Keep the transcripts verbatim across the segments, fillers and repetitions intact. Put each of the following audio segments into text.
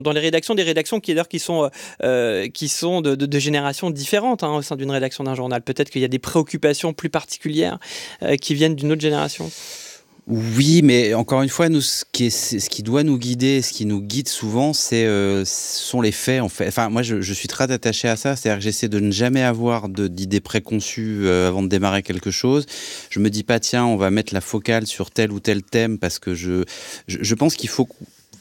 dans les rédactions, des rédactions qui, d'ailleurs, qui sont, euh, qui sont de, de, de générations différentes hein, au sein d'une rédaction d'un journal. Peut-être qu'il y a des préoccupations plus particulières euh, qui viennent d'une autre génération. Oui, mais encore une fois, nous, ce qui, est, ce qui doit nous guider, ce qui nous guide souvent, c'est, euh, ce sont les faits, en fait. Enfin, moi, je, je suis très attaché à ça, c'est-à-dire que j'essaie de ne jamais avoir de, d'idées préconçues euh, avant de démarrer quelque chose. Je me dis pas, tiens, on va mettre la focale sur tel ou tel thème, parce que je, je, je pense qu'il faut...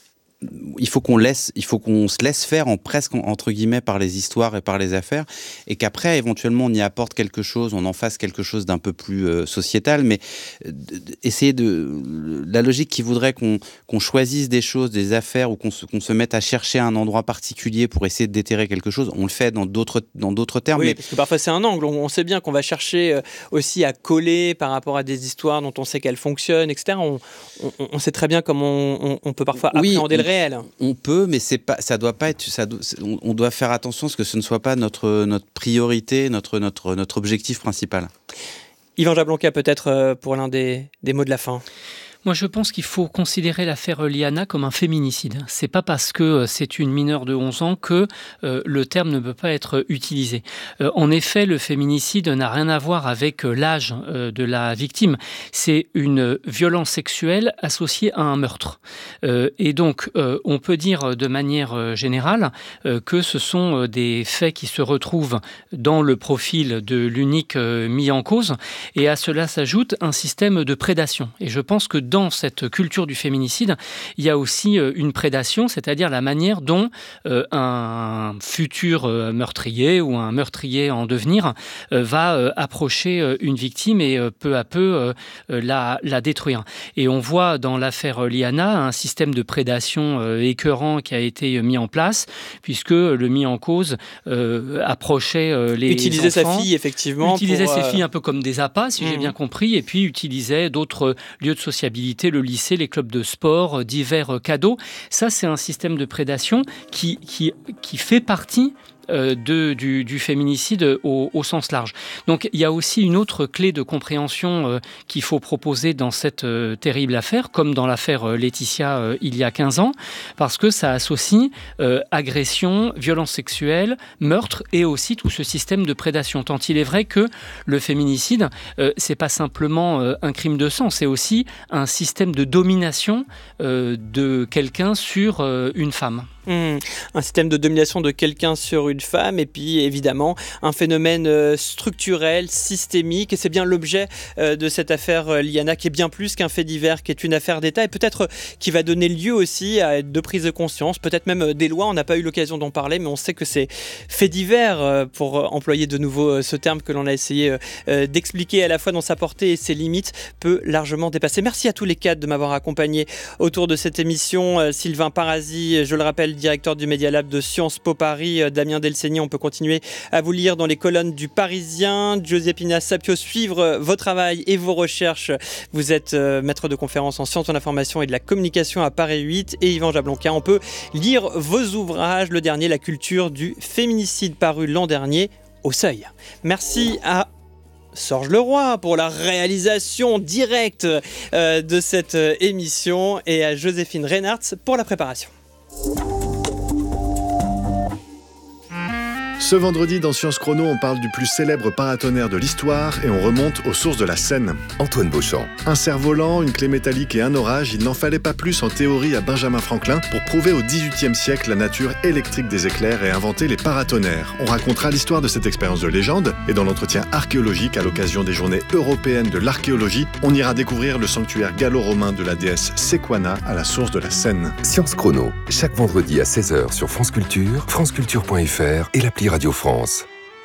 Il faut qu'on laisse, il faut qu'on se laisse faire en presque entre guillemets par les histoires et par les affaires, et qu'après éventuellement on y apporte quelque chose, on en fasse quelque chose d'un peu plus euh, sociétal, mais euh, essayer de la logique qui voudrait qu'on qu'on choisisse des choses, des affaires, ou qu'on se, qu'on se mette à chercher un endroit particulier pour essayer de déterrer quelque chose. On le fait dans d'autres dans d'autres termes. Oui, mais parce que parfois c'est un angle. On, on sait bien qu'on va chercher euh, aussi à coller par rapport à des histoires dont on sait qu'elles fonctionnent, et cetera. On, on, on sait très bien comment on, on, on peut parfois oui, appréhender le réel. On peut, mais c'est pas, ça doit pas être. Ça doit, on doit faire attention à ce que ce ne soit pas notre notre priorité, notre notre notre objectif principal. Yvan Jablonka, peut-être pour l'un des, des mots de la fin. Moi, je pense qu'il faut considérer l'affaire Liana comme un féminicide. C'est pas parce que c'est une mineure de onze ans que euh, le terme ne peut pas être utilisé. Euh, en effet, le féminicide n'a rien à voir avec l'âge euh, de la victime. C'est une violence sexuelle associée à un meurtre. Euh, et donc, euh, on peut dire de manière générale euh, que ce sont des faits qui se retrouvent dans le profil de l'unique euh, mis en cause. Et à cela s'ajoute un système de prédation. Et je pense que dans cette culture du féminicide, il y a aussi une prédation, c'est-à-dire la manière dont euh, un futur euh, meurtrier ou un meurtrier en devenir euh, va euh, approcher euh, une victime et euh, peu à peu euh, la, la détruire. Et on voit dans l'affaire Liana un système de prédation euh, écœurant qui a été mis en place, puisque le mis en cause euh, approchait euh, les utiliser enfants. sa fille, effectivement. Utilisait pour, ses euh... filles un peu comme des appâts, si mmh. j'ai bien compris, et puis utilisait d'autres lieux de sociabilité, le lycée, les clubs de sport, divers cadeaux. Ça, c'est un système de prédation qui, qui, qui fait partie De, du, du féminicide au, au sens large. Donc il y a aussi une autre clé de compréhension euh, qu'il faut proposer dans cette euh, terrible affaire, comme dans l'affaire euh, Laetitia euh, il y a quinze ans, parce que ça associe euh, agression, violence sexuelle, meurtre et aussi tout ce système de prédation. Tant il est vrai que le féminicide, euh, c'est pas simplement euh, un crime de sang, c'est aussi un système de domination euh, de quelqu'un sur euh, une femme. Mmh, un système de domination de quelqu'un sur une femme, et puis évidemment un phénomène euh, structurel, systémique, et c'est bien l'objet euh, de cette affaire euh, Liana, qui est bien plus qu'un fait divers, qui est une affaire d'État, et peut-être euh, qui va donner lieu aussi à de prise de conscience, peut-être même euh, des lois. On n'a pas eu l'occasion d'en parler, mais on sait que ces faits divers, euh, pour euh, employer de nouveau euh, ce terme que l'on a essayé euh, d'expliquer à la fois dans sa portée et ses limites, peut largement dépasser. Merci à tous les quatre de m'avoir accompagné autour de cette émission. euh, Sylvain Parasi, je le rappelle, directeur du Media Lab de Sciences Po Paris, Damien Delceni, on peut continuer à vous lire dans les colonnes du Parisien. Giuseppina Sapio, suivre vos travaux et vos recherches. Vous êtes euh, maître de conférence en sciences de l'information et de la communication à Paris huit. Et Yvan Jablonka, on peut lire vos ouvrages. Le dernier, La culture du féminicide, paru l'an dernier au Seuil. Merci à Sorge Leroy pour la réalisation directe euh, de cette euh, émission, et à Joséphine Reinhardt pour la préparation. Ce vendredi, dans Science Chrono, on parle du plus célèbre paratonnerre de l'histoire et on remonte aux sources de la Seine. Antoine Beauchamp. Un cerf-volant, une clé métallique et un orage, il n'en fallait pas plus en théorie à Benjamin Franklin pour prouver au dix-huitième siècle la nature électrique des éclairs et inventer les paratonnerres. On racontera l'histoire de cette expérience de légende, et dans l'entretien archéologique à l'occasion des journées européennes de l'archéologie, on ira découvrir le sanctuaire gallo-romain de la déesse Sequana à la source de la Seine. Science Chrono, chaque vendredi à seize heures sur France Culture, franceculture point f r et l'appli Radio France.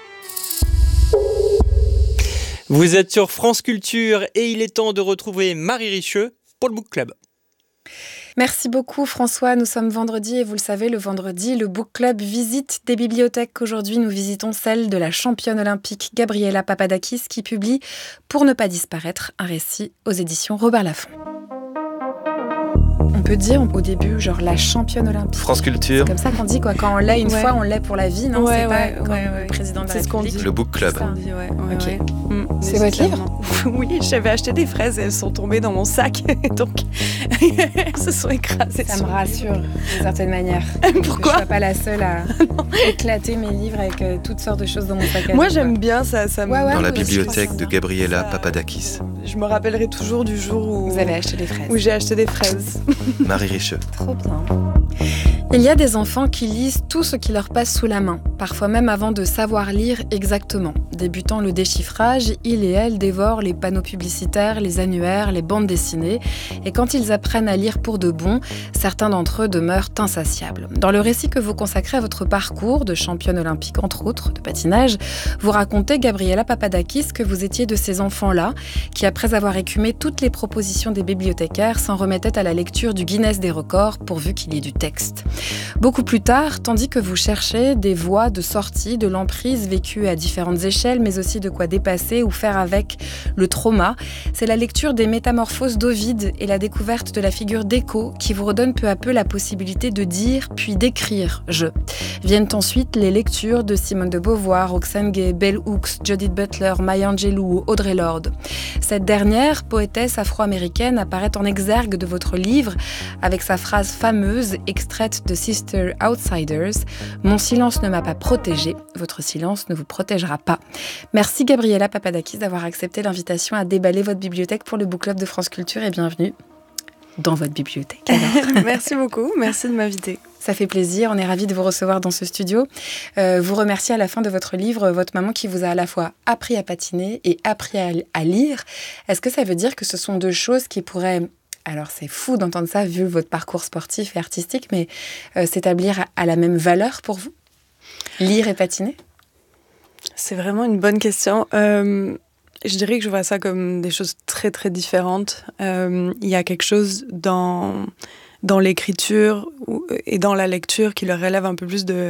Vous êtes sur France Culture et il est temps de retrouver Marie Richeux pour le Book Club. Merci beaucoup François, nous sommes vendredi et vous le savez, le vendredi, le Book Club visite des bibliothèques. Aujourd'hui, nous visitons celle de la championne olympique Gabriela Papadakis qui publie « Pour ne pas disparaître », un récit aux éditions Robert Laffont. On peut dire au début, genre la championne olympique. France Culture. C'est comme ça qu'on dit, quoi. Quand on l'est une Ouais. fois, on l'est pour la vie, non? Ouais, C'est ouais, pas comme ouais, ouais. le président de la C'est ce qu'on République. dit. Le Book Club. C'est ça. On dit, ouais, ouais, Ok. ouais. Mm, C'est votre livre? Oui, j'avais acheté des fraises et elles sont tombées dans mon sac. Donc, elles se sont écrasées. Ça sur me le rassure, d'une certaine manière. Pourquoi? Que je sois pas la seule à éclater mes livres avec euh, toutes sortes de choses dans mon sac à dos. Moi, quoi. j'aime bien ça. ça me- Ouais, ouais, Dans la oui, bibliothèque je de crois Gabriela ça- Papadakis. Je me rappellerai toujours du jour où, Vous avez acheté des fraises. où j'ai acheté des fraises. Marie Richeux. Trop bien. Il y a des enfants qui lisent tout ce qui leur passe sous la main, parfois même avant de savoir lire exactement. Débutant le déchiffrage, ils et elles dévorent les panneaux publicitaires, les annuaires, les bandes dessinées, et quand ils apprennent à lire pour de bon, certains d'entre eux demeurent insatiables. Dans le récit que vous consacrez à votre parcours de championne olympique, entre autres, de patinage, vous racontez, Gabriela Papadakis, que vous étiez de ces enfants-là, qui après avoir écumé toutes les propositions des bibliothécaires, s'en remettaient à la lecture du Guinness des records, pourvu qu'il y ait du texte. Beaucoup plus tard, tandis que vous cherchez des voies de sortie de l'emprise vécue à différentes échelles, mais aussi de quoi dépasser ou faire avec le trauma, c'est la lecture des Métamorphoses d'Ovide et la découverte de la figure d'Écho qui vous redonne peu à peu la possibilité de dire puis d'écrire « je ». Viennent ensuite les lectures de Simone de Beauvoir, Roxane Gay, Bell Hooks, Judith Butler, Maya Angelou ou Audre Lorde. Cette dernière, poétesse afro-américaine, apparaît en exergue de votre livre avec sa phrase fameuse, extraite de Sister Outsiders, « Mon silence ne m'a pas protégée, votre silence ne vous protégera pas ». Merci Gabriela Papadakis d'avoir accepté l'invitation à déballer votre bibliothèque pour le Book Club de France Culture et bienvenue dans votre bibliothèque. Alors. Merci beaucoup. Merci de m'inviter. Ça fait plaisir, on est ravis de vous recevoir dans ce studio. Euh, vous remerciez à la fin de votre livre votre maman qui vous a à la fois appris à patiner et appris à, à lire. Est-ce que ça veut dire que ce sont deux choses qui pourraient... Alors c'est fou d'entendre ça vu votre parcours sportif et artistique, mais euh, s'établir à, à la même valeur pour vous? Lire et patiner? C'est vraiment une bonne question. Euh, je dirais que je vois ça comme des choses très, très différentes. Euh, il y a quelque chose dans, dans l'écriture et dans la lecture qui leur relève un peu plus de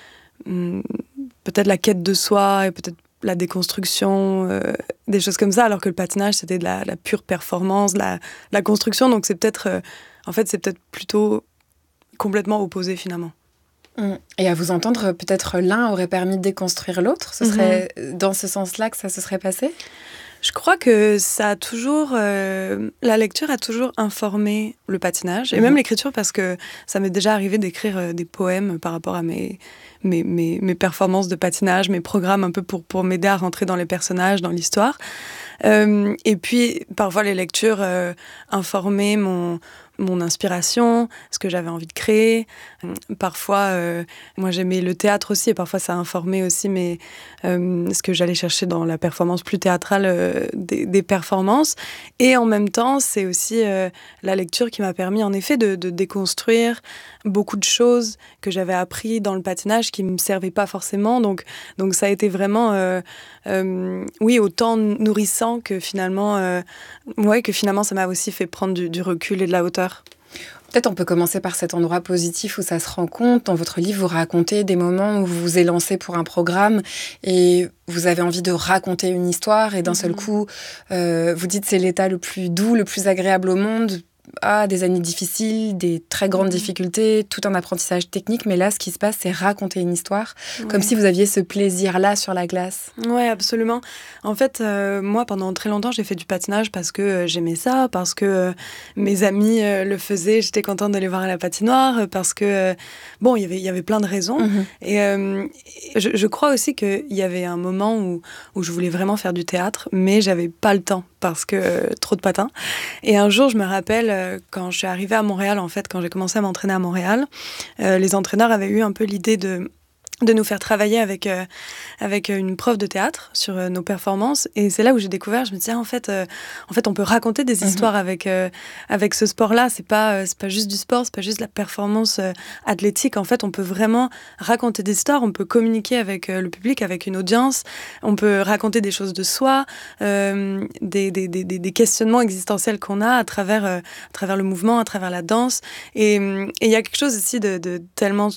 hum, peut-être la quête de soi et peut-être la déconstruction, euh, des choses comme ça, alors que le patinage, c'était de la, la pure performance, de la, la construction. Donc c'est peut-être, euh, en fait, c'est peut-être plutôt complètement opposé finalement. Et à vous entendre, peut-être l'un aurait permis de déconstruire l'autre. Ce serait mm-hmm. dans ce sens-là que ça se serait passé? Je crois que ça a toujours... Euh, la lecture a toujours informé le patinage, et mmh. même l'écriture, parce que ça m'est déjà arrivé d'écrire euh, des poèmes par rapport à mes, mes, mes, mes performances de patinage, mes programmes un peu pour, pour m'aider à rentrer dans les personnages, dans l'histoire. Euh, et puis, parfois, les lectures euh, informaient mon... mon inspiration, ce que j'avais envie de créer. Parfois, euh, moi j'aimais le théâtre aussi, et parfois ça informait aussi mes, euh, ce que j'allais chercher dans la performance plus théâtrale euh, des, des performances. Et en même temps, c'est aussi euh, la lecture qui m'a permis en effet de, de déconstruire beaucoup de choses que j'avais appris dans le patinage qui ne me servaient pas forcément. Donc, donc ça a été vraiment, euh, euh, oui, autant nourrissant que finalement, euh, ouais, que finalement ça m'a aussi fait prendre du, du recul et de la hauteur. Peut-être on peut commencer par cet endroit positif où ça se rend compte. Dans votre livre, vous racontez des moments où vous vous êtes lancé pour un programme et vous avez envie de raconter une histoire et d'un mmh. seul coup, euh, vous dites c'est l'état le plus doux, le plus agréable au monde. Ah, des années difficiles, des très grandes mmh. difficultés, tout un apprentissage technique. Mais là, ce qui se passe, c'est raconter une histoire, ouais. comme si vous aviez ce plaisir-là sur la glace. Oui, absolument. En fait, euh, moi, pendant très longtemps, j'ai fait du patinage parce que euh, j'aimais ça, parce que euh, mes amis euh, le faisaient, j'étais contente de les voir à la patinoire, parce que, euh, bon, y avait, y avait plein de raisons. Mmh. Et euh, je, je crois aussi qu'il y avait un moment où, où je voulais vraiment faire du théâtre, mais j'avais pas le temps, parce que euh, trop de patins. Et un jour, je me rappelle, euh, quand je suis arrivée à Montréal, en fait, quand j'ai commencé à m'entraîner à Montréal, euh, les entraîneurs avaient eu un peu l'idée de... de nous faire travailler avec, euh, avec une prof de théâtre sur euh, nos performances. Et c'est là où j'ai découvert, je me disais, en fait, euh, en fait on peut raconter des histoires mmh. avec, euh, avec ce sport-là. C'est pas, euh, c'est pas juste du sport, c'est pas juste de la performance euh, athlétique. En fait, on peut vraiment raconter des histoires, on peut communiquer avec euh, le public, avec une audience, on peut raconter des choses de soi, euh, des, des, des, des questionnements existentiels qu'on a à travers, euh, à travers le mouvement, à travers la danse. Et il y a quelque chose aussi de, de tellement...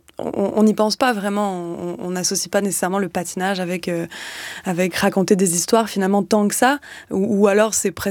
on n'y pense pas vraiment, on n'associe pas nécessairement le patinage avec, euh, avec raconter des histoires finalement tant que ça, ou, ou alors c'est presque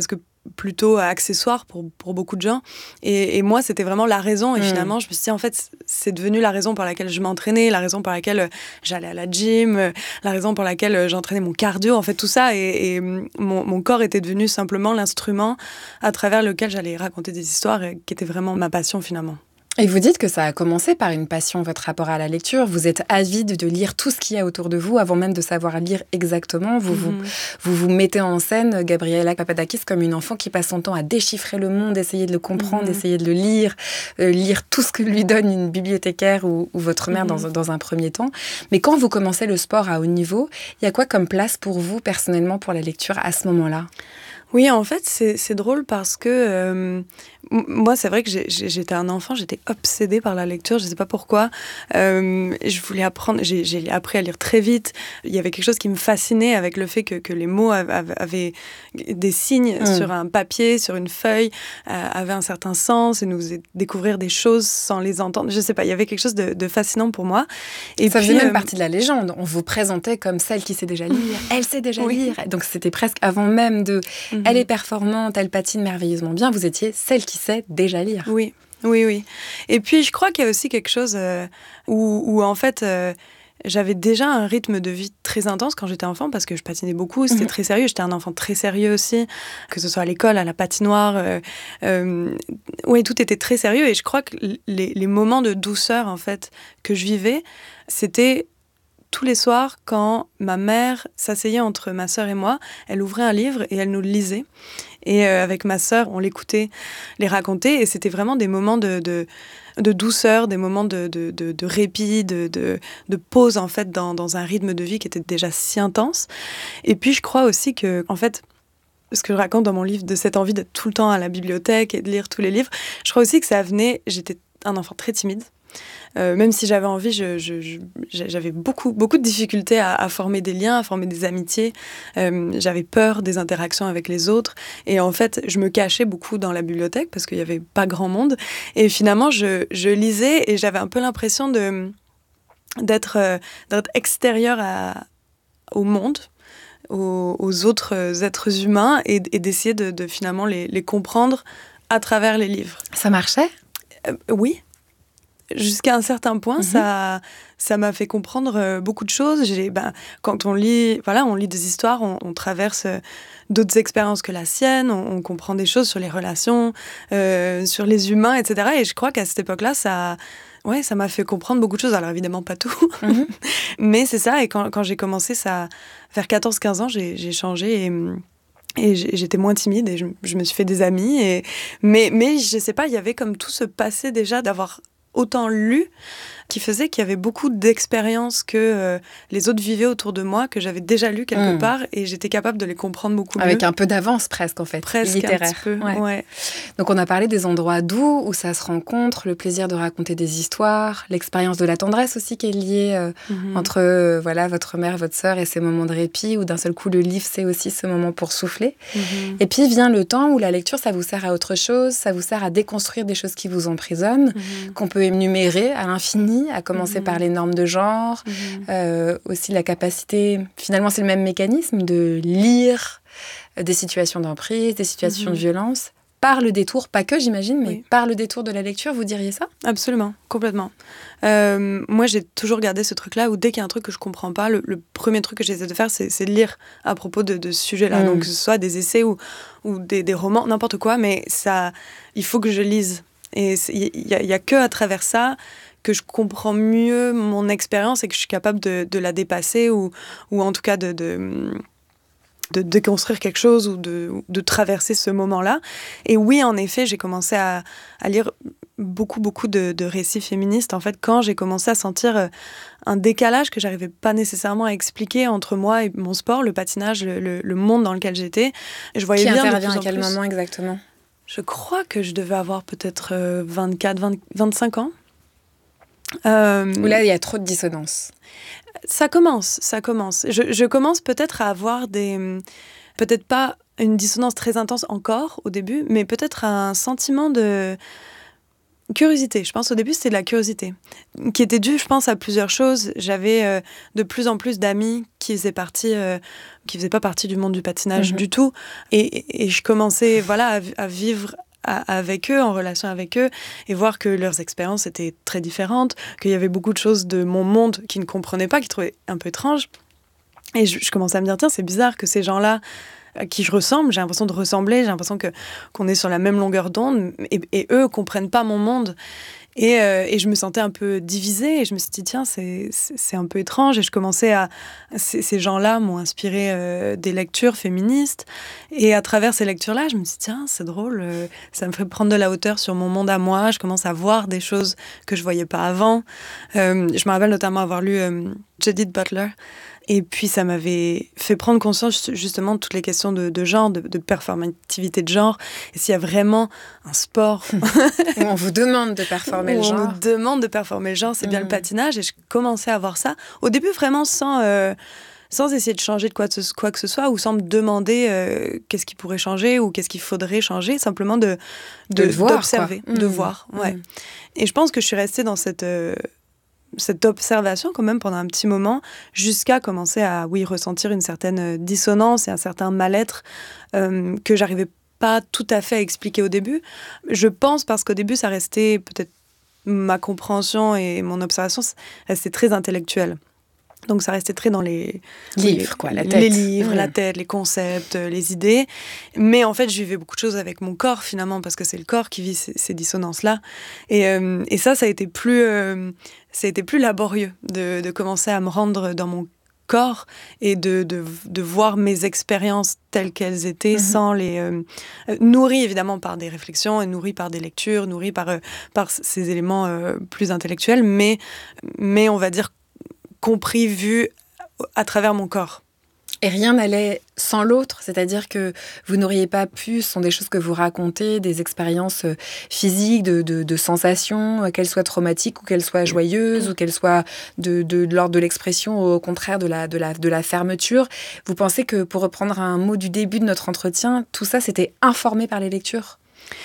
plutôt accessoire pour, pour beaucoup de gens. Et, et moi, c'était vraiment la raison. Et mmh. finalement, je me suis dit, en fait, c'est devenu la raison pour laquelle je m'entraînais, la raison pour laquelle j'allais à la gym, la raison pour laquelle j'entraînais mon cardio, en fait, tout ça. Et, et mon, mon corps était devenu simplement l'instrument à travers lequel j'allais raconter des histoires, qui était vraiment ma passion, finalement. Et vous dites que ça a commencé par une passion, votre rapport à la lecture. Vous êtes avide de lire tout ce qu'il y a autour de vous, avant même de savoir lire exactement. Vous, mmh. vous, vous vous mettez en scène, Gabriela Papadakis, comme une enfant qui passe son temps à déchiffrer le monde, essayer de le comprendre, mmh. essayer de le lire, euh, lire tout ce que lui donne une bibliothécaire ou, ou votre mère mmh. dans, dans un premier temps. Mais quand vous commencez le sport à haut niveau, il y a quoi comme place pour vous, personnellement, pour la lecture à ce moment-là ? Oui, en fait, c'est, c'est drôle parce que euh, moi, c'est vrai que j'ai, j'ai, j'étais un enfant, j'étais obsédée par la lecture, je ne sais pas pourquoi. Euh, je voulais apprendre, j'ai, j'ai appris à lire très vite. Il y avait quelque chose qui me fascinait avec le fait que, que les mots avaient des signes mmh. sur un papier, sur une feuille, euh, avaient un certain sens et nous faisaient découvrir des choses sans les entendre. Je ne sais pas, il y avait quelque chose de, de fascinant pour moi. Et ça puis, faisait même euh, partie de la légende. On vous présentait comme celle qui sait déjà lire. Elle sait déjà oui. lire. Donc c'était presque avant même de... Mmh. Elle est performante, elle patine merveilleusement bien. Vous étiez celle qui sait déjà lire. Oui, oui, oui. Et puis, je crois qu'il y a aussi quelque chose euh, où, où, en fait, euh, j'avais déjà un rythme de vie très intense quand j'étais enfant parce que je patinais beaucoup, c'était mmh. très sérieux. J'étais un enfant très sérieux aussi, que ce soit à l'école, à la patinoire. Euh, euh, oui, tout était très sérieux. Et je crois que les, les moments de douceur, en fait, que je vivais, c'était... tous les soirs, quand ma mère s'asseyait entre ma sœur et moi, elle ouvrait un livre et elle nous le lisait. Et euh, avec ma sœur, on l'écoutait, les raconter. Et c'était vraiment des moments de, de, de douceur, des moments de, de, de, de répit, de, de, de pause, en fait, dans, dans un rythme de vie qui était déjà si intense. Et puis, je crois aussi que, en fait, ce que je raconte dans mon livre, de cette envie d'être tout le temps à la bibliothèque et de lire tous les livres, je crois aussi que ça venait... J'étais un enfant très timide. Euh, même si j'avais envie, je, je, je, j'avais beaucoup, beaucoup de difficultés à, à former des liens, à former des amitiés. Euh, j'avais peur des interactions avec les autres. Et en fait, je me cachais beaucoup dans la bibliothèque parce qu'il n'y avait pas grand monde. Et finalement, je, je lisais et j'avais un peu l'impression de, d'être, euh, d'être extérieure à, au monde, aux, aux autres êtres humains et, et d'essayer de, de finalement les, les comprendre à travers les livres. Ça marchait ? euh, Oui. Jusqu'à un certain point, mmh. ça, ça m'a fait comprendre beaucoup de choses. J'ai, ben, quand on lit, voilà, on lit des histoires, on, on traverse d'autres expériences que la sienne, on, on comprend des choses sur les relations, euh, sur les humains, et cetera. Et je crois qu'à cette époque-là, ça, ouais, ça m'a fait comprendre beaucoup de choses. Alors évidemment, pas tout, mmh. mais c'est ça. Et quand, quand j'ai commencé, ça, vers quatorze quinze ans, j'ai, j'ai changé et... Et j'étais moins timide et je, je me suis fait des amis. Et, mais, mais je sais pas, il y avait comme tout ce passé déjà d'avoir autant lu, qui faisait qu'il y avait beaucoup d'expériences que euh, les autres vivaient autour de moi, que j'avais déjà lu quelque mmh. part, et j'étais capable de les comprendre beaucoup Avec mieux. un peu d'avance presque, en fait, presque littéraire. Un petit peu, ouais. Ouais. Donc on a parlé des endroits doux, où ça se rencontre, le plaisir de raconter des histoires, l'expérience de la tendresse aussi qui est liée euh, mmh. entre euh, voilà, votre mère, votre sœur et ces moments de répit, où d'un seul coup le livre, c'est aussi ce moment pour souffler. Mmh. Et puis vient le temps où la lecture, ça vous sert à autre chose, ça vous sert à déconstruire des choses qui vous emprisonnent, mmh. qu'on peut énumérer à l'infini, à commencer mmh. par les normes de genre, mmh. euh, aussi la capacité, finalement c'est le même mécanisme, de lire des situations d'emprise, des situations mmh. de violence, par le détour, pas que j'imagine, mais oui. par le détour de la lecture, vous diriez ça ? Absolument, complètement. Euh, moi j'ai toujours gardé ce truc-là où dès qu'il y a un truc que je comprends pas, le, le premier truc que j'essaie de faire, c'est, c'est de lire à propos de, de ce sujet-là. Mmh. Donc que ce soit des essais ou, ou des, des romans, n'importe quoi, mais ça, il faut que je lise. Et il n'y a, a que à travers ça que je comprends mieux mon expérience et que je suis capable de, de la dépasser ou, ou en tout cas de, de, de déconstruire quelque chose ou de, de traverser ce moment-là. Et oui, en effet, j'ai commencé à, à lire beaucoup, beaucoup de, de récits féministes. En fait, quand j'ai commencé à sentir un décalage que j'arrivais pas nécessairement à expliquer entre moi et mon sport, le patinage, le, le, le monde dans lequel j'étais, je voyais Qui bien intervient de plus à quel en plus. moment exactement ? Je crois que je devais avoir peut-être vingt-quatre, vingt, vingt-cinq ans. Euh, Où là, il y a trop de dissonance. Ça commence, ça commence. Je, je commence peut-être à avoir des... Peut-être pas une dissonance très intense encore au début, mais peut-être un sentiment de... Curiosité, je pense au début c'était de la curiosité, qui était due je pense à plusieurs choses. J'avais euh, de plus en plus d'amis qui faisaient partie, euh, qui faisaient pas partie du monde du patinage mmh. du tout, et, et je commençais voilà, à, à vivre à, avec eux, en relation avec eux, et voir que leurs expériences étaient très différentes, qu'il y avait beaucoup de choses de mon monde qu'ils ne comprenaient pas, qu'ils trouvaient un peu étranges. Et je, je commençais à me dire, tiens, c'est bizarre que ces gens-là à qui je ressemble, j'ai l'impression de ressembler, j'ai l'impression que, qu'on est sur la même longueur d'onde, et, et eux ne comprennent pas mon monde. Et, euh, et je me sentais un peu divisée, et je me suis dit, tiens, c'est, c'est, c'est un peu étrange, et je commençais à... Ces, ces gens-là m'ont inspiré euh, des lectures féministes, et à travers ces lectures-là, je me suis dit, tiens, c'est drôle, euh, ça me fait prendre de la hauteur sur mon monde à moi, je commence à voir des choses que je ne voyais pas avant. Euh, je me rappelle notamment avoir lu euh, Judith Butler, et puis ça m'avait fait prendre conscience justement de toutes les questions de, de genre, de, de performativité de genre. Et s'il y a vraiment un sport où on vous demande de performer le genre, on vous demande de performer le genre, c'est mmh. bien le patinage. Et je commençais à voir ça au début vraiment sans euh, sans essayer de changer de quoi, de, quoi que ce soit, ou sans me demander euh, qu'est-ce qui pourrait changer ou qu'est-ce qu'il faudrait changer, simplement de de, de voir, d'observer, quoi. de mmh. voir. Ouais. Mmh. Et je pense que je suis restée dans cette euh, cette observation quand même pendant un petit moment, jusqu'à commencer à oui ressentir une certaine dissonance et un certain mal-être euh, que j'arrivais pas tout à fait à expliquer au début. Je pense parce qu'au début ça restait peut-être ma compréhension et mon observation restait très intellectuelle. Donc ça restait très dans les livres, les, quoi, la tête. Les livres, mmh. la tête, les concepts, les idées. Mais en fait, je vivais beaucoup de choses avec mon corps finalement, parce que c'est le corps qui vit ces, ces dissonances-là. Et, euh, et ça, ça a été plus, euh, ça a été plus laborieux de, de commencer à me rendre dans mon corps et de, de, de voir mes expériences telles qu'elles étaient, mmh. sans les... Euh, nourries évidemment par des réflexions, et nourries par des lectures, nourries par, euh, par ces éléments euh, plus intellectuels, mais, mais on va dire compris, vu à travers mon corps. Et rien n'allait sans l'autre, c'est-à-dire que vous n'auriez pas pu, ce sont des choses que vous racontez, des expériences physiques, de, de, de sensations, qu'elles soient traumatiques ou qu'elles soient joyeuses, ou qu'elles soient de, de, de l'ordre de l'expression, au contraire de la, de, la, de la fermeture. Vous pensez que, pour reprendre un mot du début de notre entretien, tout ça c'était informé par les lectures ?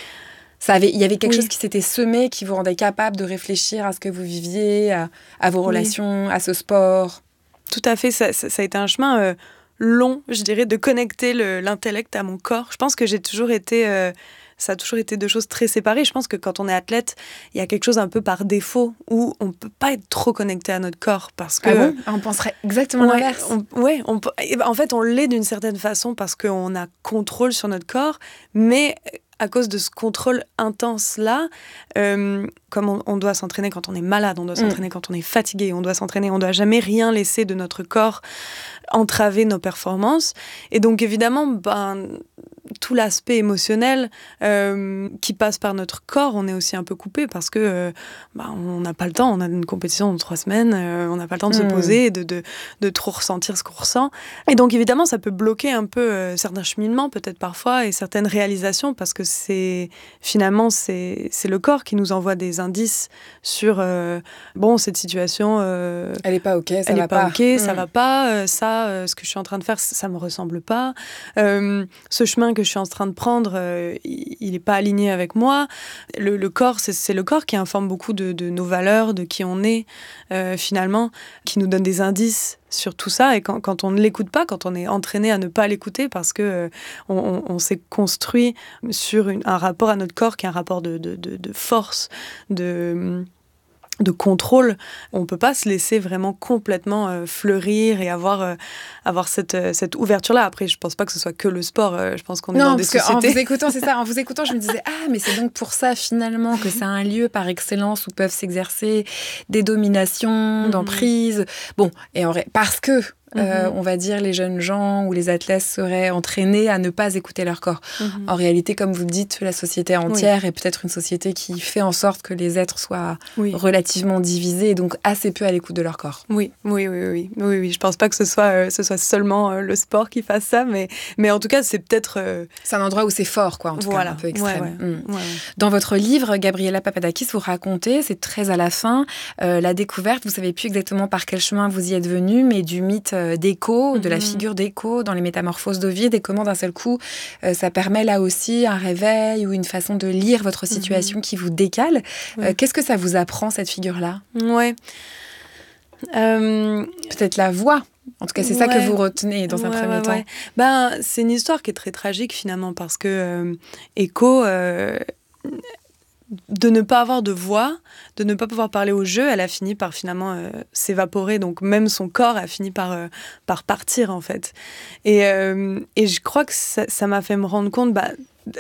Ça avait, il y avait quelque oui. chose qui s'était semé, qui vous rendait capable de réfléchir à ce que vous viviez, à, à vos relations, oui. à ce sport. Tout à fait, ça, ça, ça a été un chemin euh, long, je dirais, de connecter le, l'intellect à mon corps. Je pense que j'ai toujours été... Euh, ça a toujours été deux choses très séparées. Je pense que quand on est athlète, il y a quelque chose un peu par défaut où on ne peut pas être trop connecté à notre corps. Parce que, ah bon on penserait exactement ouais, l'inverse. On, ouais, on, en fait, on l'est d'une certaine façon parce qu'on a contrôle sur notre corps, mais... à cause de ce contrôle intense-là, euh, comme on, on doit s'entraîner quand on est malade, on doit s'entraîner mmh. quand on est fatigué, on doit s'entraîner, on ne doit jamais rien laisser de notre corps entraver nos performances. Et donc, évidemment, ben, tout l'aspect émotionnel euh, qui passe par notre corps, on est aussi un peu coupé parce que euh, ben, on n'a pas le temps, on a une compétition dans trois semaines, euh, on n'a pas le temps de mmh. se poser et de, de, de trop ressentir ce qu'on ressent. Et donc, évidemment, ça peut bloquer un peu euh, certains cheminements, peut-être parfois, et certaines réalisations, parce que c'est finalement, c'est, c'est le corps qui nous envoie des indices sur, euh, bon, cette situation... Euh, elle n'est pas OK, ça elle va est pas. pas. OK, mmh. ça va pas, euh, ça, euh, ce que je suis en train de faire, ça me ressemble pas. Euh, ce chemin que je suis en train de prendre, euh, il n'est pas aligné avec moi. Le, le corps, c'est, c'est le corps qui informe beaucoup de, de nos valeurs, de qui on est, euh, finalement, qui nous donne des indices sur tout ça. Et quand, quand on ne l'écoute pas, quand on est entraîné à ne pas l'écouter, parce que euh, on, on, on s'est construit sur une, un rapport à notre corps qui est un rapport de, de, de, de force, de... de contrôle, on ne peut pas se laisser vraiment complètement euh, fleurir et avoir, euh, avoir cette, euh, cette ouverture-là. Après, je ne pense pas que ce soit que le sport. Euh, je pense qu'on est non, dans des sociétés... Non, parce qu'en vous écoutant, c'est ça. En vous écoutant, je me disais, ah, mais c'est donc pour ça, finalement, que c'est un lieu par excellence où peuvent s'exercer des dominations, mm-hmm. d'emprise. Bon, et en vrai, parce que Euh, mm-hmm. on va dire les jeunes gens ou les athlètes seraient entraînés à ne pas écouter leur corps. Mm-hmm. En réalité, comme vous le dites, la société entière oui. est peut-être une société qui fait en sorte que les êtres soient oui. relativement divisés et donc assez peu à l'écoute de leur corps. Oui, oui, oui, oui, oui, oui. Je pense pas que ce soit, euh, ce soit seulement euh, le sport qui fasse ça, mais, mais en tout cas, c'est peut-être... Euh... C'est un endroit où c'est fort, quoi, en tout voilà. cas, un peu extrême. Ouais, ouais. Mm. Ouais, ouais. Dans votre livre, Gabriela Papadakis, vous racontez, c'est très à la fin, euh, la découverte, vous savez plus exactement par quel chemin vous y êtes venu, mais du mythe euh, d'Écho, mm-hmm. de la figure d'Écho dans les Métamorphoses d'Ovide, et comment d'un seul coup, euh, ça permet là aussi un réveil ou une façon de lire votre situation mm-hmm. qui vous décale. Oui. Euh, qu'est-ce que ça vous apprend, cette figure-là ? Ouais. Euh... Peut-être la voix. En tout cas, c'est ouais. ça que vous retenez dans ouais, un premier ouais, temps. Ouais. Ben, c'est une histoire qui est très tragique finalement, parce que euh, Écho, euh, de ne pas avoir de voix, de ne pas pouvoir parler au jeu, elle a fini par finalement euh, s'évaporer. Donc même son corps a fini par, euh, par partir en fait. Et, euh, et je crois que ça, ça m'a fait me rendre compte... Bah,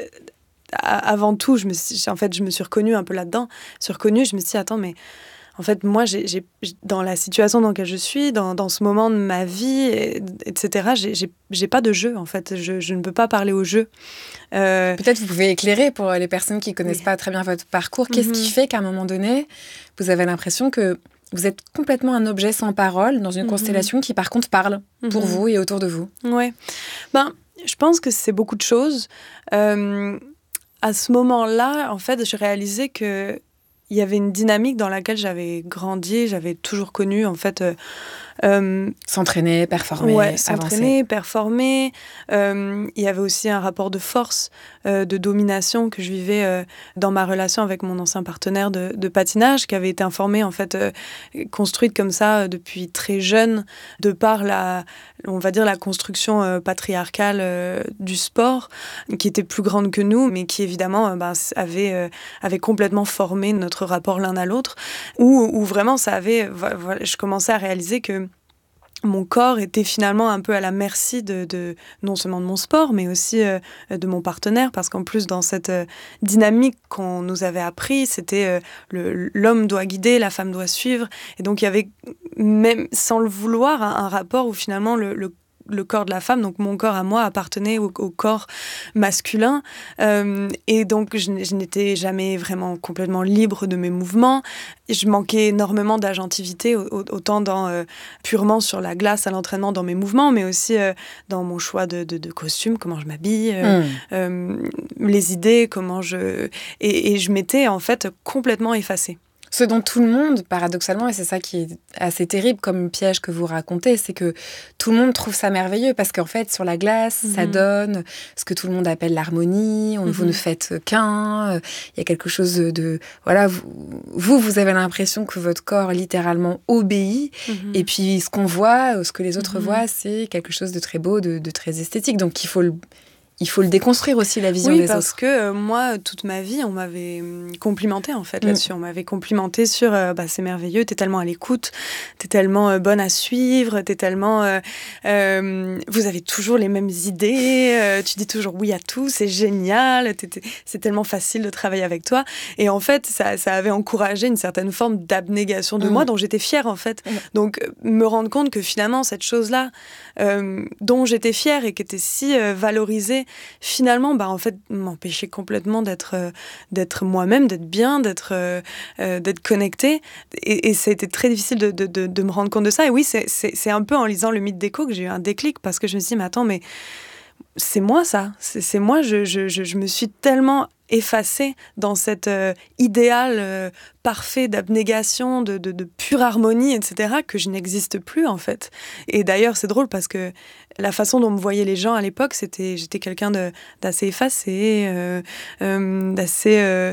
avant tout, je me suis, en fait, je me suis reconnue un peu là-dedans. Je me suis reconnue, je me suis dit, attends, mais... En fait, moi, j'ai, j'ai, dans la situation dans laquelle je suis, dans, dans ce moment de ma vie, et, etc., j'ai, j'ai, j'ai pas de jeu, en fait. Je, je ne peux pas parler au jeu. Euh... Peut-être vous pouvez éclairer pour les personnes qui ne connaissent oui. pas très bien votre parcours. Qu'est-ce mm-hmm. qui fait qu'à un moment donné, vous avez l'impression que vous êtes complètement un objet sans parole dans une mm-hmm. constellation qui, par contre, parle mm-hmm. pour vous et autour de vous ? Ouais. Ben, je pense que c'est beaucoup de choses. Euh, à ce moment-là, en fait, j'ai réalisé que il y avait une dynamique dans laquelle j'avais grandi, j'avais toujours connu, en fait... Euh, euh, s'entraîner, performer, ouais, s'entraîner, avancer. performer. Euh, il y avait aussi un rapport de force, euh, de domination que je vivais euh, dans ma relation avec mon ancien partenaire de, de patinage, qui avait été informée, en fait, euh, construite comme ça euh, depuis très jeune, de par la, on va dire, la construction euh, patriarcale euh, du sport, qui était plus grande que nous, mais qui, évidemment, euh, bah, avait, euh, avait complètement formé notre rapport l'un à l'autre, où, où vraiment, ça avait... Voilà, je commençais à réaliser que mon corps était finalement un peu à la merci de, de non seulement de mon sport, mais aussi euh, de mon partenaire, parce qu'en plus, dans cette euh, dynamique qu'on nous avait appris, c'était euh, le, l'homme doit guider, la femme doit suivre, et donc il y avait, même sans le vouloir, un, un rapport où finalement le, le le corps de la femme, donc mon corps à moi appartenait au, au corps masculin, euh, et donc je, je n'étais jamais vraiment complètement libre de mes mouvements. Je manquais énormément d'agentivité, autant dans, euh, purement sur la glace à l'entraînement dans mes mouvements, mais aussi euh, dans mon choix de, de, de costume, comment je m'habille, euh, mmh. euh, les idées, comment je... Et, et je m'étais en fait complètement effacée. Ce dont tout le monde, paradoxalement, et c'est ça qui est assez terrible comme piège que vous racontez, c'est que tout le monde trouve ça merveilleux, parce qu'en fait, sur la glace, mmh. ça donne ce que tout le monde appelle l'harmonie, on, mmh. vous ne faites qu'un, il euh, y a quelque chose de... de voilà, vous, vous, vous avez l'impression que votre corps littéralement obéit, mmh. et puis ce qu'on voit, ce que les autres mmh. voient, c'est quelque chose de très beau, de, de très esthétique, donc il faut le... Il faut le déconstruire aussi, la vision oui, des autres. Oui, parce que euh, moi, toute ma vie, on m'avait complimenté, en fait, mmh. là-dessus. On m'avait complimenté sur euh, bah, « c'est merveilleux, t'es tellement à l'écoute, t'es tellement euh, bonne à suivre, t'es tellement... Euh, euh, vous avez toujours les mêmes idées, euh, tu dis toujours oui à tout, c'est génial, t'es, t'es, c'est tellement facile de travailler avec toi. » Et en fait, ça, ça avait encouragé une certaine forme d'abnégation de mmh. moi, dont j'étais fière, en fait. Mmh. Donc, me rendre compte que finalement, cette chose-là, euh, dont j'étais fière et qui était si euh, valorisée, finalement, bah, en fait, m'empêchait complètement d'être, euh, d'être moi-même, d'être bien, d'être, euh, euh, d'être connectée. Et, et ça a été très difficile de, de, de, de me rendre compte de ça. Et oui, c'est, c'est, c'est un peu en lisant le mythe d'Écho que j'ai eu un déclic, parce que je me suis dit, mais attends, mais c'est moi ça, c'est, c'est moi, je, je, je, je me suis tellement effacée dans cet euh, idéal euh, parfait d'abnégation, de, de, de pure harmonie, et cetera, que je n'existe plus, en fait. Et d'ailleurs, c'est drôle parce que la façon dont me voyaient les gens à l'époque, c'était, j'étais quelqu'un de, d'assez effacé, euh, euh, d'assez... Euh,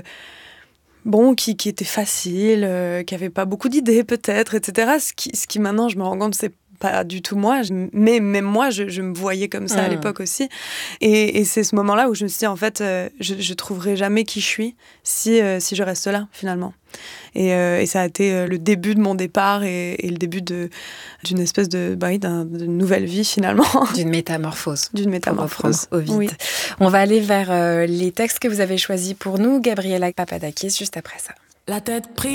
bon, qui, qui était facile, euh, qui avait pas beaucoup d'idées, peut-être, et cetera. Ce qui, ce qui maintenant, je me rends compte, c'est pas du tout moi, mais même moi, je, je me voyais comme ça mmh. à l'époque aussi. Et, et c'est ce moment-là où je me suis dit, en fait, euh, je, je trouverai jamais qui je suis si, euh, si je reste là, finalement. Et, euh, et ça a été euh, le début de mon départ et, et le début de, d'une espèce de, bah oui, d'un, d'une nouvelle vie, finalement. D'une métamorphose. D'une métamorphose. Au vide. Oui. On va aller vers euh, les textes que vous avez choisis pour nous, Gabriela Papadakis, juste après ça. La tête prise.